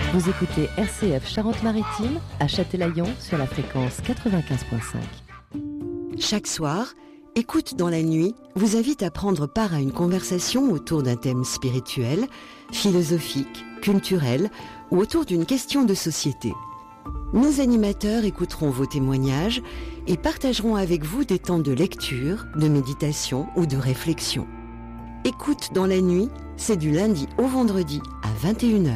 Vous écoutez RCF Charente-Maritime à Châtelaillon sur la fréquence 95.5. Chaque soir, Écoute dans la nuit vous invite à prendre part à une conversation autour d'un thème spirituel, philosophique, culturel ou autour d'une question de société. Nos animateurs écouteront vos témoignages et partageront avec vous des temps de lecture, de méditation ou de réflexion. Écoute dans la nuit, c'est du lundi au vendredi à 21h.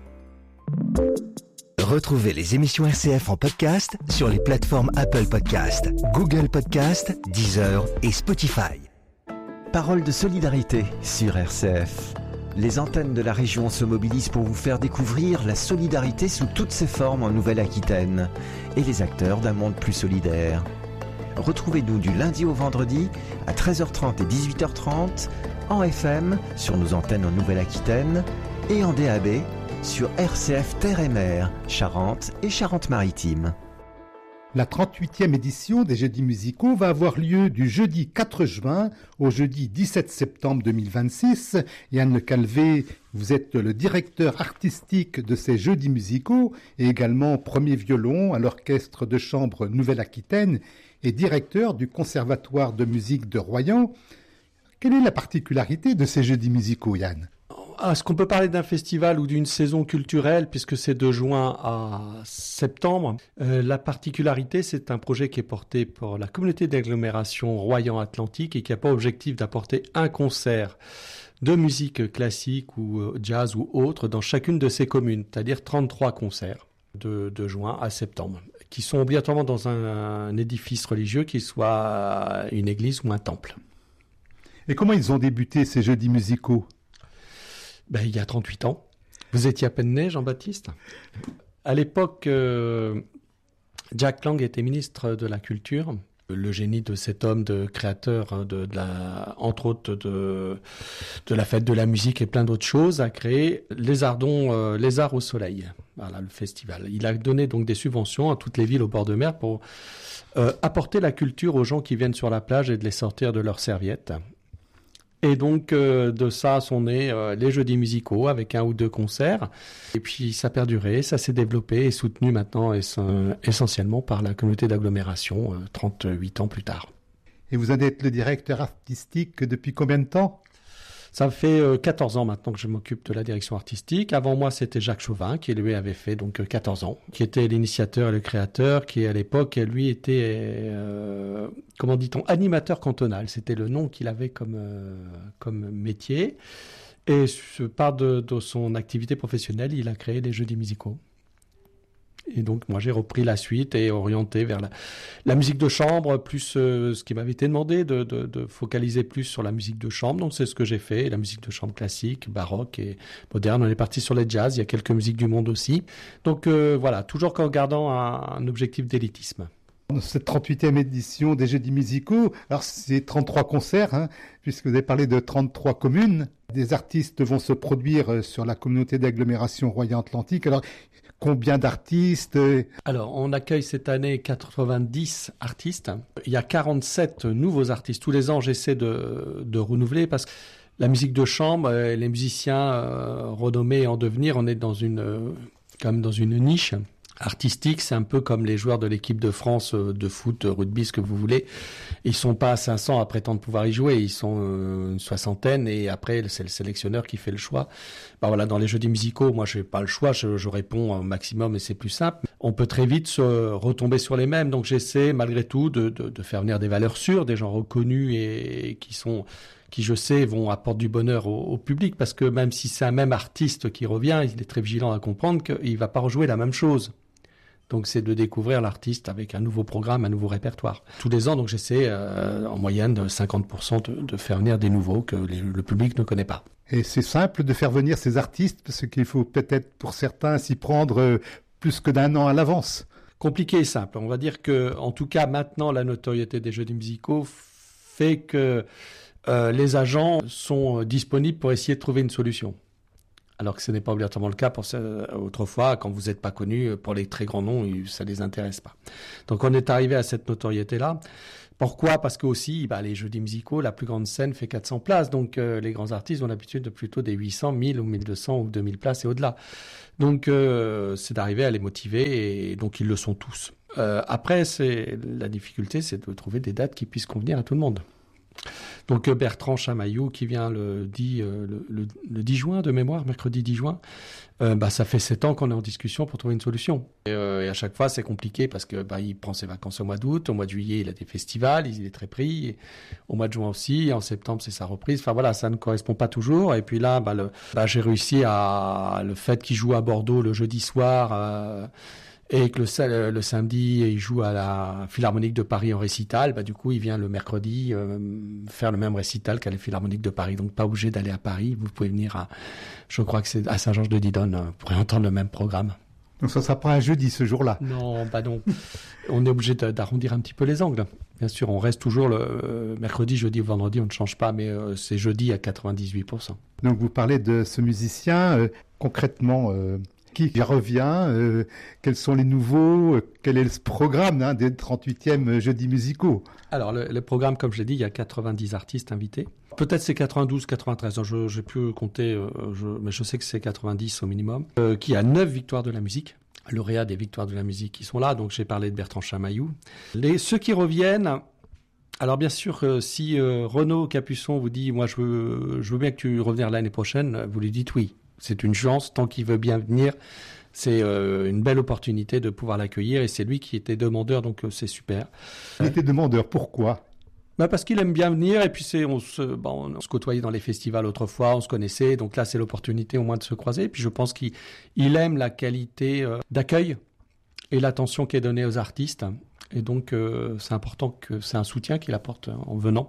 Retrouvez les émissions RCF en podcast sur les plateformes Apple Podcast, Google Podcast, Deezer et Spotify. Parole de solidarité sur RCF. Les antennes de la région se mobilisent pour vous faire découvrir la solidarité sous toutes ses formes en Nouvelle-Aquitaine et les acteurs d'un monde plus solidaire. Retrouvez-nous du lundi au vendredi à 13h30 et 18h30 en FM sur nos antennes en Nouvelle-Aquitaine et en DAB sur RCF Terre et Mer, Charente et Charente-Maritime. La 38e édition des Jeudis musicaux va avoir lieu du jeudi 4 juin au jeudi 17 septembre 2026. Yann Le Calvé, vous êtes le directeur artistique de ces Jeudis musicaux et également premier violon à l'Orchestre de chambre Nouvelle-Aquitaine et directeur du Conservatoire de musique de Royan. Quelle est la particularité de ces Jeudis musicaux, Yann ? Est-ce qu'on peut parler d'un festival ou d'une saison culturelle puisque c'est de juin à septembre? La particularité, c'est un projet qui est porté par la communauté d'agglomération Royan-Atlantique et qui a pour objectif d'apporter un concert de musique classique ou jazz ou autre dans chacune de ces communes, c'est-à-dire 33 concerts de juin à septembre, qui sont obligatoirement dans un édifice religieux, qu'il soit une église ou un temple. Et comment ils ont débuté ces Jeudis musicaux ? Il y a 38 ans. Vous étiez à peine né, Jean-Baptiste. À l'époque, Jack Lang était ministre de la Culture. Le génie de cet homme, de créateur, entre autres de la fête de la musique et plein d'autres choses, a créé les Arts au Soleil. Voilà, le festival. Il a donné donc des subventions à toutes les villes au bord de mer pour apporter la culture aux gens qui viennent sur la plage et de les sortir de leurs serviettes. Et donc, de ça sont nés les Jeudis musicaux avec 1 ou 2 concerts. Et puis, ça a perduré, ça s'est développé et soutenu maintenant essentiellement par la communauté d'agglomération 38 ans plus tard. Et vous en êtes le directeur artistique depuis combien de temps ? Ça fait 14 ans maintenant que je m'occupe de la direction artistique. Avant moi, c'était Jacques Chauvin, qui lui avait fait donc 14 ans, qui était l'initiateur et le créateur, qui à l'époque, lui, était, comment dit-on, animateur cantonal. C'était le nom qu'il avait comme métier. Et par de son activité professionnelle, il a créé les Jeudis musicaux. Et donc, moi, j'ai repris la suite et orienté vers la musique de chambre, plus ce qui m'avait été demandé de focaliser plus sur la musique de chambre. Donc, c'est ce que j'ai fait. La musique de chambre classique, baroque et moderne. On est parti sur les jazz. Il y a quelques musiques du monde aussi. Donc, voilà, toujours en gardant un objectif d'élitisme. Cette 38e édition des Jeudis musicaux, alors c'est 33 concerts, puisque vous avez parlé de 33 communes. Des artistes vont se produire sur la communauté d'agglomération Royan-Atlantique. Alors, combien d'artistes ? Alors, on accueille cette année 90 artistes. Il y a 47 nouveaux artistes. Tous les ans, j'essaie de renouveler parce que la musique de chambre, les musiciens renommés en devenir, on est quand même dans une niche artistique. C'est un peu comme les joueurs de l'équipe de France de foot, de rugby, ce que vous voulez. Ils sont pas à 500 à prétendre pouvoir y jouer. Ils sont une soixantaine et après, c'est le sélectionneur qui fait le choix. Voilà, dans les Jeudis musicaux, moi, je n'ai pas le choix. Je réponds au maximum et c'est plus simple. On peut très vite se retomber sur les mêmes. Donc, j'essaie malgré tout de faire venir des valeurs sûres, des gens reconnus et qui je sais apporter du bonheur au public, parce que même si c'est un même artiste qui revient, il est très vigilant à comprendre qu'il va pas rejouer la même chose. Donc c'est de découvrir l'artiste avec un nouveau programme, un nouveau répertoire. Tous les ans, donc j'essaie en moyenne de 50% de faire venir des nouveaux que le public ne connaît pas. Et c'est simple de faire venir ces artistes, parce qu'il faut peut-être pour certains s'y prendre plus que d'un an à l'avance. Compliqué et simple. On va dire que, en tout cas, maintenant, la notoriété des Jeudis musicaux fait que les agents sont disponibles pour essayer de trouver une solution. Alors que ce n'est pas obligatoirement le cas autrefois, quand vous n'êtes pas connu, pour les très grands noms, ça ne les intéresse pas. Donc on est arrivé à cette notoriété-là. Pourquoi ? Parce que aussi, les jeudis musicaux, la plus grande scène fait 400 places. Donc les grands artistes ont l'habitude de plutôt des 800, 1000 ou 1200 ou 2000 places et au-delà. Donc c'est d'arriver à les motiver et donc ils le sont tous. Après, la difficulté, c'est de trouver des dates qui puissent convenir à tout le monde. Donc Bertrand Chamaillou qui vient le 10 juin de mémoire, mercredi 10 juin, ça fait 7 ans qu'on est en discussion pour trouver une solution. Et à chaque fois c'est compliqué parce que il prend ses vacances au mois d'août, au mois de juillet il a des festivals, il est très pris, et au mois de juin aussi, et en septembre c'est sa reprise. Enfin voilà, ça ne correspond pas toujours. Et puis là, j'ai réussi le fait qu'il joue à Bordeaux le jeudi soir. Et que le samedi, il joue à la Philharmonique de Paris en récital. Du coup, il vient le mercredi faire le même récital qu'à la Philharmonique de Paris. Donc, pas obligé d'aller à Paris. Vous pouvez venir je crois que c'est à Saint-Georges-de-Didonne, pour entendre le même programme. Donc, ça sera pas un jeudi ce jour-là? Non, non. On est obligé d'arrondir un petit peu les angles. Bien sûr, on reste toujours le mercredi, jeudi ou vendredi, on ne change pas, mais c'est jeudi à 98%. Donc, vous parlez de ce musicien, concrètement... qui revient, quels sont les nouveaux, quel est le programme des 38e jeudis musicaux? Alors, le programme, comme je l'ai dit, il y a 90 artistes invités. Peut-être c'est 92, 93, j'ai pu compter, mais je sais que c'est 90 au minimum. Qui a 9 victoires de la musique, lauréats des victoires de la musique qui sont là. Donc, j'ai parlé de Bertrand Chamaillou. Ceux qui reviennent... Alors bien sûr, si Renaud Capuçon vous dit « Moi, je veux bien que tu reviennes l'année prochaine », vous lui dites oui. C'est une chance, tant qu'il veut bien venir, c'est une belle opportunité de pouvoir l'accueillir. Et c'est lui qui était demandeur, donc c'est super. Il était demandeur, pourquoi ? Parce qu'il aime bien venir, et puis on se côtoyait dans les festivals autrefois, on se connaissait, donc là c'est l'opportunité au moins de se croiser. Et puis je pense qu'il aime la qualité d'accueil et l'attention qui est donnée aux artistes. Et donc c'est important que c'est un soutien qu'il apporte en venant.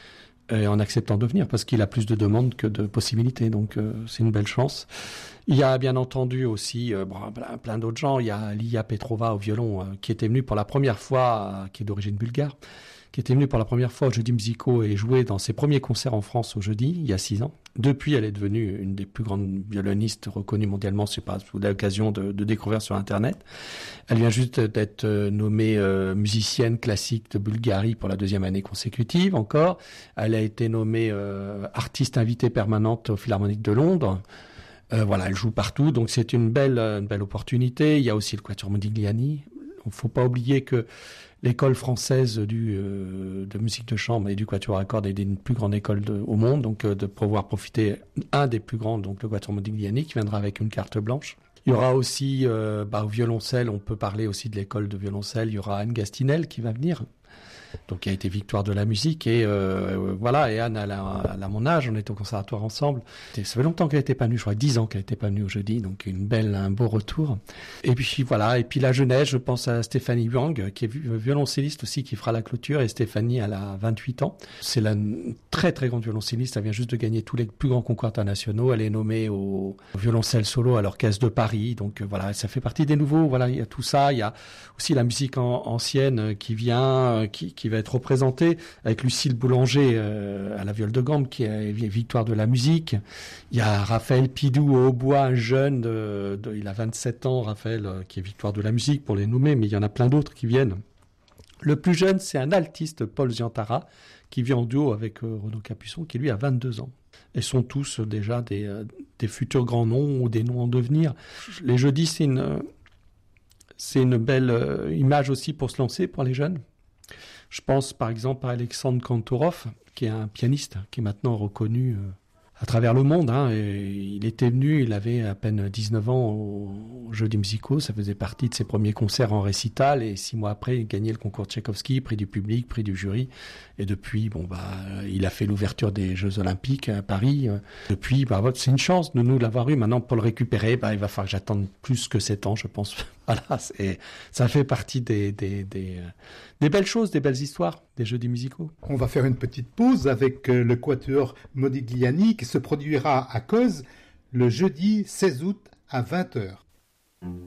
Et en acceptant de venir, parce qu'il a plus de demandes que de possibilités, donc c'est une belle chance. Il y a bien entendu aussi plein d'autres gens. Il y a Lia Petrova au violon, qui était venue pour la première fois, qui est d'origine bulgare, qui était venue pour la première fois aux Jeudis musicaux et joué dans ses premiers concerts en France au jeudi, il y a 6 ans. Depuis, elle est devenue une des plus grandes violonistes reconnues mondialement, c'est pas sous l'occasion de découvrir sur Internet. Elle vient juste d'être nommée musicienne classique de Bulgarie pour la 2e année consécutive encore. Elle a été nommée artiste invitée permanente au Philharmonique de Londres. Elle joue partout, donc c'est une belle opportunité. Il y a aussi le Quatuor Modigliani. Il ne faut pas oublier que l'école française de musique de chambre et du quatuor à cordes est une plus grande école au monde, donc de pouvoir profiter un des plus grands, donc le Quatuor Modigliani, qui viendra avec une carte blanche. Il y aura aussi au violoncelle, on peut parler aussi de l'école de violoncelle, il y aura Anne Gastinel qui va venir, donc qui a été victoire de la musique, et et Anne, elle a mon âge, on était au conservatoire ensemble. Ça fait longtemps qu'elle n'était pas venue, je crois 10 ans qu'elle n'était pas venue au jeudi, donc un beau retour. Et puis la jeunesse, je pense à Stéphanie Wang, qui est violoncelliste aussi, qui fera la clôture, et Stéphanie, elle a 28 ans. C'est la très très grande violoncelliste, elle vient juste de gagner tous les plus grands concours internationaux, elle est nommée au violoncelle solo à l'Orchestre de Paris, donc ça fait partie des nouveaux, il y a tout ça, il y a aussi la musique ancienne qui vient, qui va être représentée avec Lucille Boulanger à la viole de gambe, qui est victoire de la musique. Il y a Raphaël Pidou au hautbois, un jeune, il a 27 ans, Raphaël, qui est victoire de la musique pour les nommer, mais il y en a plein d'autres qui viennent. Le plus jeune, c'est un altiste, Paul Ziantara, qui vit en duo avec Renaud Capuçon, qui lui a 22 ans. Et sont tous déjà des futurs grands noms ou des noms en devenir. Les jeudis, c'est une belle image aussi pour se lancer pour les jeunes. Je pense par exemple à Alexandre Kantorov, qui est un pianiste qui est maintenant reconnu à travers le monde. Et il était venu, il avait à peine 19 ans aux Jeudis musicaux, ça faisait partie de ses premiers concerts en récital, et 6 mois après, il gagnait le concours Tchaïkovski, prix du public, prix du jury. Et depuis, il a fait l'ouverture des Jeux Olympiques à Paris. Depuis, c'est une chance de nous l'avoir eu. Maintenant, pour le récupérer, il va falloir que j'attende plus que 7 ans, je pense. Ça fait partie des belles choses, des belles histoires des Jeudis musicaux. On va faire une petite pause avec le Quatuor Modigliani qui se produira à Cozes le jeudi 16 août à 20h.